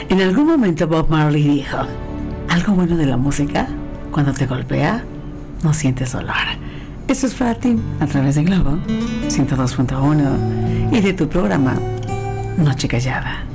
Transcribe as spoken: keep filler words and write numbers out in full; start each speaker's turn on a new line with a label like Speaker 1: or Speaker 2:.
Speaker 1: En algún momento Bob Marley dijo: algo bueno de la música, cuando te golpea, no sientes dolor. Esto es para ti, a través de Globo ciento dos punto uno y de tu programa Noche Callada.